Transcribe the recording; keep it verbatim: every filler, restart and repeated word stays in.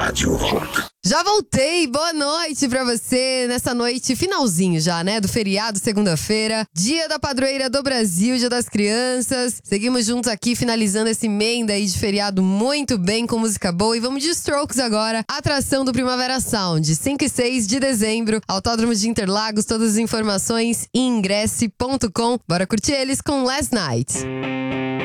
Rádio Rock. Já voltei, boa noite pra você nessa noite, finalzinho já, né, do feriado, segunda-feira, dia da padroeira do Brasil, dia das crianças. Seguimos juntos aqui, finalizando esse emenda aí de feriado muito bem, com música boa. E vamos de Strokes agora, atração do Primavera Sound, cinco e seis de dezembro, Autódromo de Interlagos, todas as informações em ingresse ponto com. Bora curtir eles com Last Night.